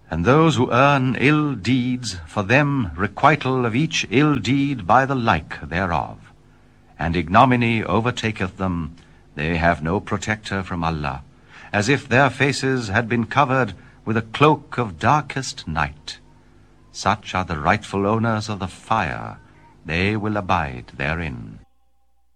And those who earn ill deeds, for them requital of each ill deed by the like thereof. And ignominy overtaketh them, they have no protector from Allah, as if their faces had been covered with a cloak of darkest night. Such are the rightful owners of the fire, they will abide therein.